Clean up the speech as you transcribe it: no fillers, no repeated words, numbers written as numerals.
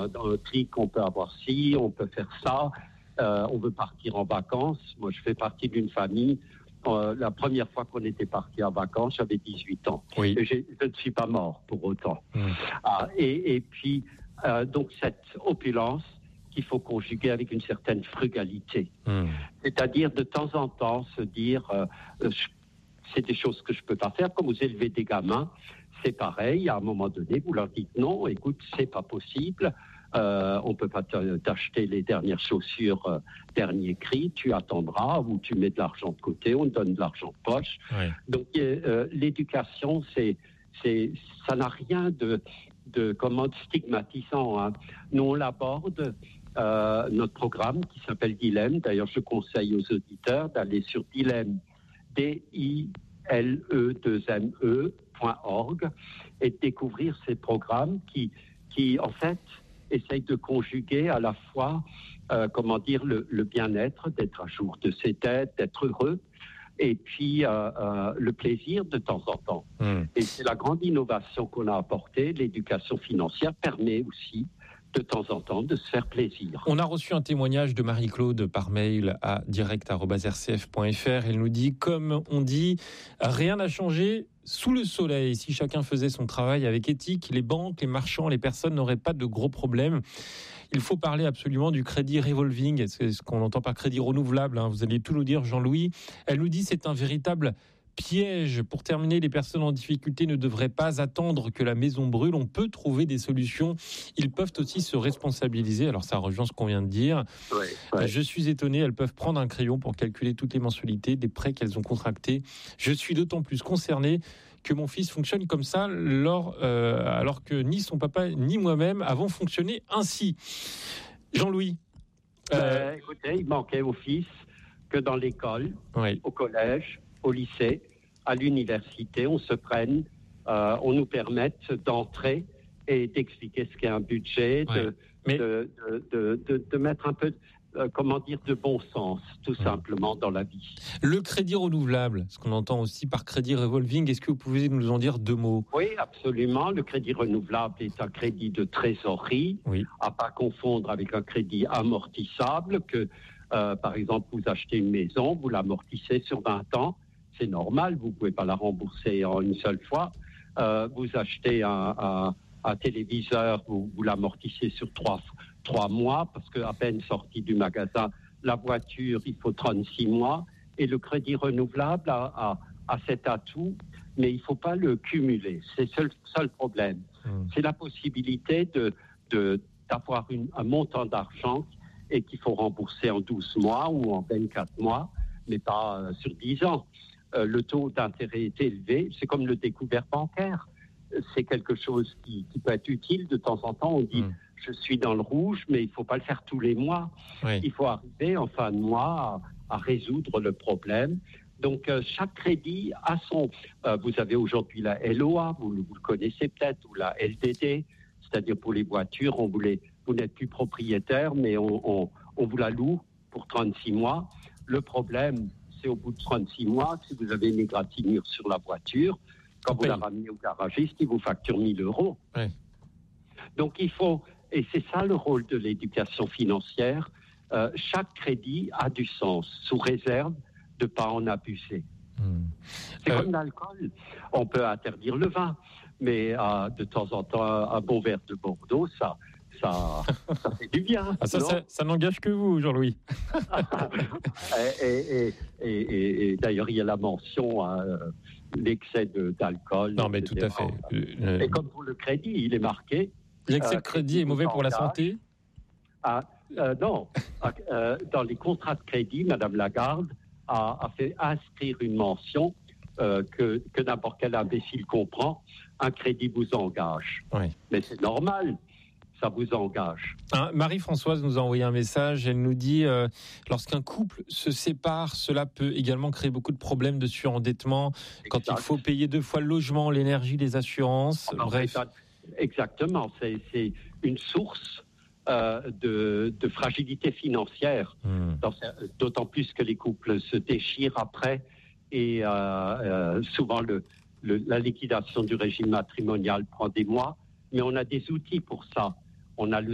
dans le clic, on peut avoir ci, on peut faire ça, on veut partir en vacances. Moi, je fais partie d'une famille. La première fois qu'on était parti en vacances, j'avais 18 ans. Oui. Et je ne suis pas mort pour autant. Et puis, donc, cette opulence qu'il faut conjuguer avec une certaine frugalité. C'est-à-dire, de temps en temps, se dire, c'est des choses que je ne peux pas faire. Comme vous élevez des gamins, c'est pareil. À un moment donné, vous leur dites non, écoute, c'est pas possible. On ne peut pas t'acheter les dernières chaussures dernier cri, tu attendras ou tu mets de l'argent de côté, on te donne de l'argent de poche. Oui. Donc l'éducation, ça n'a rien de stigmatisant. Hein. Nous, on l'aborde, notre programme qui s'appelle Dilemme. D'ailleurs, je conseille aux auditeurs d'aller sur Dilemme, DILE2ME.org et de découvrir ces programmes qui en fait, essaye de conjuguer à la fois, le bien-être, d'être à jour de ses têtes, d'être heureux, et puis le plaisir de temps en temps. Et c'est la grande innovation qu'on a apportée. L'éducation financière permet aussi, de temps en temps, de se faire plaisir. On a reçu un témoignage de Marie-Claude par mail à direct@rcf.fr. Elle nous dit, comme on dit, rien n'a changé sous le soleil. Si chacun faisait son travail avec éthique, les banques, les marchands, les personnes n'auraient pas de gros problèmes. Il faut parler absolument du crédit revolving. C'est ce qu'on entend par crédit renouvelable. Hein. Vous allez tout nous dire, Jean-Louis. Elle nous dit c'est un véritable piège. Pour terminer, les personnes en difficulté ne devraient pas attendre que la maison brûle. On peut trouver des solutions. Ils peuvent aussi se responsabiliser. Alors ça rejoint ce qu'on vient de dire. Ouais. Je suis étonné. Elles peuvent prendre un crayon pour calculer toutes les mensualités des prêts qu'elles ont contractés. Je suis d'autant plus concerné que mon fils fonctionne comme ça alors que ni son papa ni moi-même avons fonctionné ainsi. Jean-Louis. Écoutez, il manquait au fils que dans l'école, au collège, au lycée, à l'université, on se prenne, on nous permette d'entrer et d'expliquer ce qu'est un budget, de mettre un peu, de bon sens, tout simplement, dans la vie. Le crédit renouvelable, ce qu'on entend aussi par crédit revolving, est-ce que vous pouvez nous en dire deux mots ? Oui, absolument. Le crédit renouvelable est un crédit de trésorerie, à pas confondre avec un crédit amortissable que, par exemple, vous achetez une maison, vous l'amortissez sur 20 ans. C'est normal, vous ne pouvez pas la rembourser en une seule fois. Vous achetez un téléviseur, vous l'amortissez sur 3 mois, parce qu'à peine sorti du magasin, la voiture, il faut 36 mois. Et le crédit renouvelable a cet atout, mais il ne faut pas le cumuler. C'est le seul problème. C'est la possibilité d'avoir un montant d'argent et qu'il faut rembourser en 12 mois ou en 24 mois, mais pas sur 10 ans. Le taux d'intérêt est élevé, c'est comme le découvert bancaire. C'est quelque chose qui peut être utile de temps en temps. On dit, je suis dans le rouge, mais il ne faut pas le faire tous les mois. Il faut arriver en fin de mois à résoudre le problème. Donc, chaque crédit a son... vous avez aujourd'hui la LOA, vous le connaissez peut-être, ou la LDD, c'est-à-dire pour les voitures, vous n'êtes plus propriétaire, mais on vous la loue pour 36 mois. Le problème, c'est au bout de 36 mois, si vous avez une égratignure sur la voiture, quand vous la ramenez au garagiste, il vous facture 1 000 €. Ouais. Donc il faut, et c'est ça le rôle de l'éducation financière, chaque crédit a du sens, sous réserve de ne pas en abuser. C'est comme l'alcool, on peut interdire le vin, mais de temps en temps, un bon verre de Bordeaux, ça fait du bien. Ça n'engage que vous, Jean-Louis. et d'ailleurs, il y a la mention, l'excès d'alcool. Non, mais tout à fait. Et comme pour le crédit, il est marqué. L'excès de crédit est mauvais pour la santé ? Non. Dans les contrats de crédit, Madame Lagarde a fait inscrire une mention que n'importe quel imbécile comprend. Un crédit vous engage. Oui. Mais c'est normal. Ça vous engage. Marie-Françoise nous a envoyé un message. Elle nous dit lorsqu'un couple se sépare, cela peut également créer beaucoup de problèmes de surendettement. Exact. Quand il faut payer 2 fois le logement, l'énergie, les assurances. Bref. Exactement. C'est une source de fragilité financière. D'autant plus que les couples se déchirent après et souvent la liquidation du régime matrimonial prend des mois. Mais on a des outils pour ça. On a